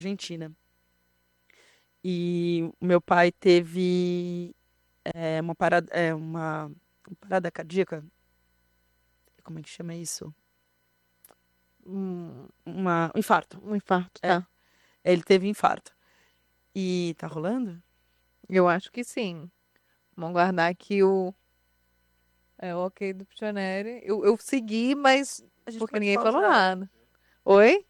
Argentina. E o meu pai teve uma parada cardíaca. Como é que chama isso? Um infarto. Um infarto, É, tá? ele teve infarto. E tá rolando? Eu acho que sim. Vamos guardar aqui o ok do Pictionary. Eu segui, mas A gente porque pode ninguém falou pausar. nada. Oi?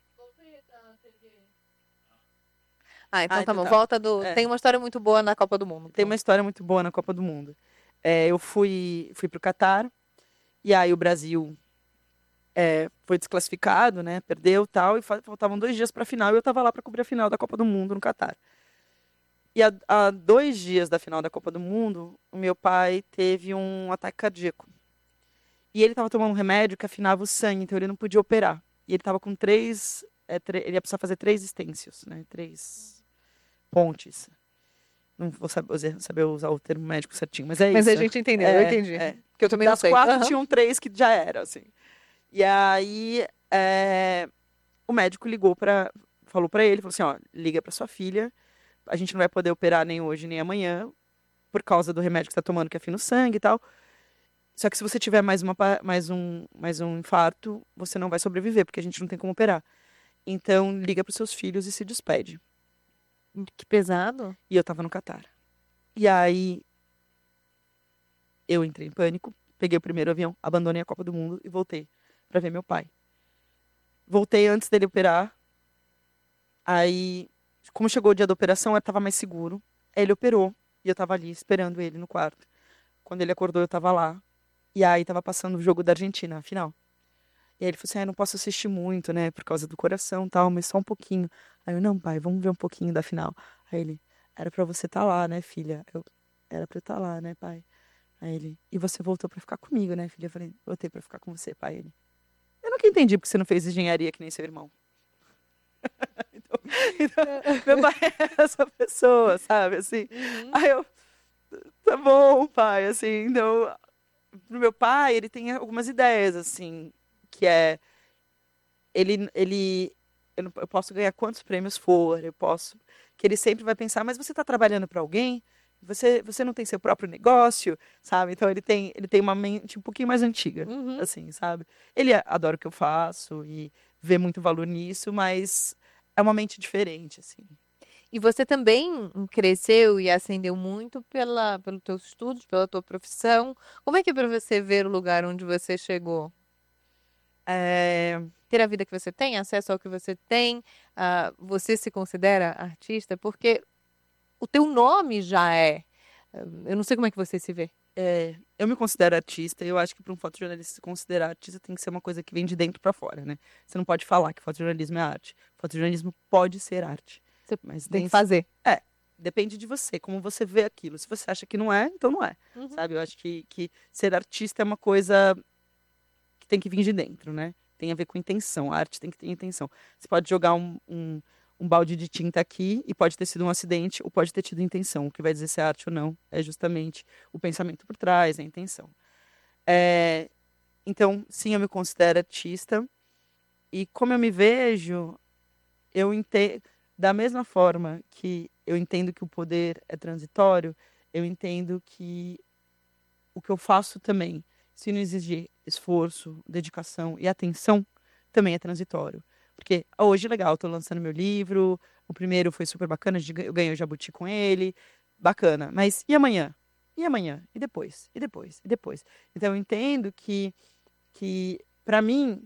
Ah, Ah, então tá então bom. tá. Volta do. É, Tem uma história muito boa na Copa do Mundo, tem uma então. história muito boa na Copa do Mundo. Eu fui pro Catar, e aí o Brasil foi desclassificado, né? Perdeu tal, e faltavam 2 dias pra final, e eu tava lá pra cobrir a final da Copa do Mundo no Catar. E há 2 dias da final da Copa do Mundo, o meu pai teve um ataque cardíaco. E ele estava tomando um remédio que afinava o sangue, então ele não podia operar. E ele estava com ele ia precisar fazer 3 estêncios, né? 3 pontes. Não vou saber usar o termo médico certinho, mas é Mas a isso. gente entendeu, eu entendi. Que eu também não Das sei. 4 Aham. tinham 3 que já era, assim. E aí o médico falou para ele, falou assim, ó, liga para sua filha, a gente não vai poder operar nem hoje nem amanhã, por causa do remédio que você tá tomando que afina o sangue e tal. Só que se você tiver mais um infarto, você não vai sobreviver, porque a gente não tem como operar. Então, liga pros seus filhos e se despede. Que pesado. E eu tava no Catar. E aí, eu entrei em pânico, peguei o primeiro avião, abandonei a Copa do Mundo e voltei pra ver meu pai. Voltei antes dele operar. Aí, como chegou o dia da operação, eu tava mais seguro. Aí ele operou e eu tava ali esperando ele no quarto. Quando ele acordou, eu tava lá. E aí tava passando o jogo da Argentina, a final. E aí ele falou assim, não posso assistir muito, né, por causa do coração e tal, mas só um pouquinho. Aí eu, não, pai, vamos ver um pouquinho da final. Aí ele, era pra você estar lá, né, filha? Era pra eu estar lá, né, pai? Aí ele, e você voltou pra ficar comigo, né, filha? Eu falei, voltei pra ficar com você, pai. Ele, eu nunca entendi porque você não fez engenharia que nem seu irmão. Então, meu pai é essa pessoa, sabe, assim. Uhum. Aí eu, tá bom, pai, assim, então, pro meu pai, ele tem algumas ideias, assim, que ele eu posso ganhar quantos prêmios for, eu posso, que ele sempre vai pensar, mas você está trabalhando para alguém? Você não tem seu próprio negócio, sabe? Então ele tem uma mente um pouquinho mais antiga, Uhum. assim, sabe? Ele adora o que eu faço e vê muito valor nisso, mas é uma mente diferente, assim. E você também cresceu e ascendeu muito pelos teus estudos, pela tua profissão. Como é que é para você ver o lugar onde você chegou? É, Ter a vida que você tem, acesso ao que você tem, você se considera artista? Porque o teu nome já é. Eu não sei como é que você se vê. eu me considero artista e eu acho que para um fotojornalista se considerar artista tem que ser uma coisa que vem de dentro para fora, né? Você não pode falar que fotojornalismo é arte. Fotojornalismo pode ser arte, Você mas tem que nem. fazer. É, depende de você, como você vê aquilo. Se você acha que não é, então não é, Uhum. sabe? Eu acho que ser artista é uma coisa que tem que vir de dentro, né? Tem a ver com intenção. A arte tem que ter intenção. Você pode jogar um balde de tinta aqui e pode ter sido um acidente ou pode ter tido intenção. O que vai dizer se é arte ou não é justamente o pensamento por trás, a intenção. É, então, sim, eu me considero artista. E como eu me vejo, eu entendo. Da mesma forma que eu entendo que o poder é transitório, eu entendo que o que eu faço também, se não exigir esforço, dedicação e atenção, também é transitório. Porque hoje, legal, estou lançando meu livro, o primeiro foi super bacana, eu ganhei o Jabuti com ele, bacana. Mas e amanhã? E amanhã? E depois? E depois? E depois? Então eu entendo que para mim,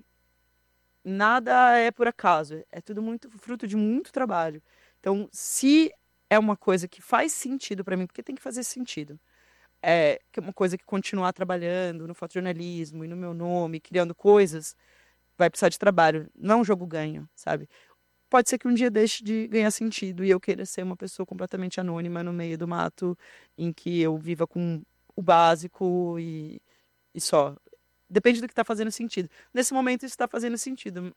nada é por acaso, é tudo muito fruto de muito trabalho. Então, se é uma coisa que faz sentido para mim, porque tem que fazer sentido que é uma coisa que continuar trabalhando no fotojornalismo e no meu nome, criando coisas, vai precisar de trabalho. Não é um jogo ganho, sabe? Pode ser que um dia deixe de ganhar sentido e eu queira ser uma pessoa completamente anônima no meio do mato, em que eu viva com o básico e só. Depende do que está fazendo sentido. Nesse momento isso está fazendo sentido,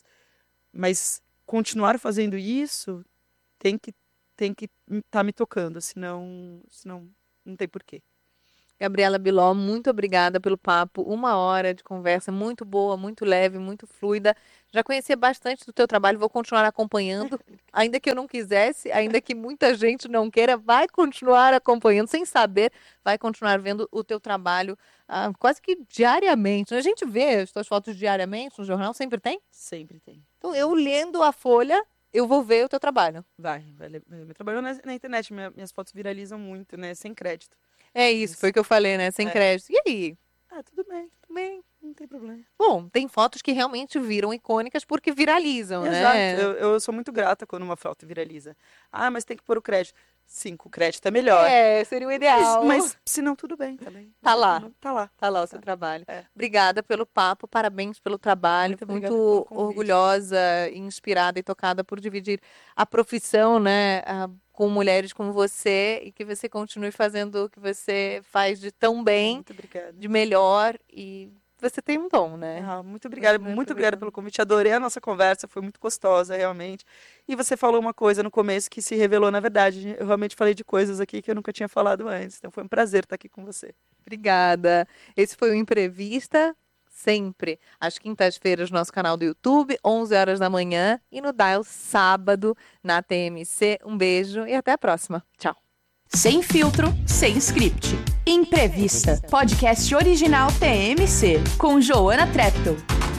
mas continuar fazendo isso tem que tem que estar me tocando, senão não tem porquê. Gabriela Biló, muito obrigada pelo papo. 1 hora de conversa muito boa, muito leve, muito fluida. Já conhecia bastante do teu trabalho, vou continuar acompanhando. Ainda que eu não quisesse, ainda que muita gente não queira, vai continuar acompanhando, sem saber, vai continuar vendo o teu trabalho quase que diariamente. A gente vê as tuas fotos diariamente no jornal, sempre tem? Sempre tem. Então, eu lendo a Folha, eu vou ver o teu trabalho. Vai meu trabalho na internet, minhas fotos viralizam muito, né? Sem crédito. É isso, foi o que eu falei, né? Sem crédito. E aí? Tudo bem, não tem problema. Bom, tem fotos que realmente viram icônicas porque viralizam, né? Exato, eu sou muito grata quando uma foto viraliza. Mas tem que pôr o crédito. Sim, com o crédito é melhor. Seria o ideal. Mas se não, tudo bem também. Tá lá. Tá lá. Tá lá o seu trabalho. Obrigada pelo papo, parabéns pelo trabalho. Muito orgulhosa, inspirada e tocada por dividir a profissão, né, com mulheres como você, e que você continue fazendo o que você faz de tão bem, muito obrigada, de melhor, e você tem um dom, né? Muito obrigada, muito obrigada pelo convite. Adorei a nossa conversa, foi muito gostosa, realmente. E você falou uma coisa no começo que se revelou na verdade. Eu realmente falei de coisas aqui que eu nunca tinha falado antes. Então foi um prazer estar aqui com você. Obrigada. Esse foi o Imprevista, sempre às quintas-feiras no nosso canal do YouTube, 11 horas da manhã, e no Dial sábado na TMC. Um beijo e até a próxima. Tchau. Sem filtro, sem script. Imprevista, podcast original TMC, com Joana Treptow.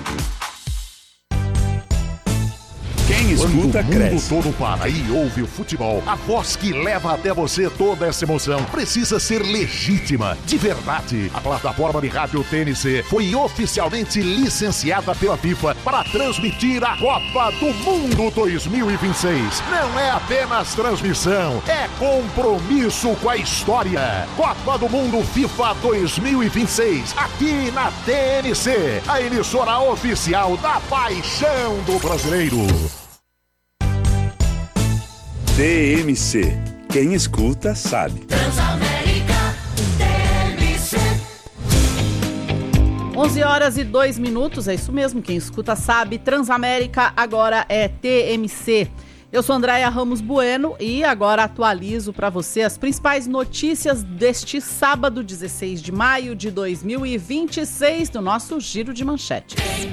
Quem escuta, Quando o cresce. mundo todo para e ouve o futebol, a voz que leva até você toda essa emoção precisa ser legítima, de verdade. A plataforma de rádio TNC foi oficialmente licenciada pela FIFA para transmitir a Copa do Mundo 2026. Não é apenas transmissão, é compromisso com a história. Copa do Mundo FIFA 2026, aqui na TNC, a emissora oficial da paixão do brasileiro. TMC. Quem escuta, sabe. Transamérica, TMC. 11 horas e 2 minutos, é isso mesmo, quem escuta sabe. Transamérica agora é TMC. Eu sou Andréia Ramos Bueno e agora atualizo para você as principais notícias deste sábado, 16 de maio de 2026, do nosso Giro de Manchetes.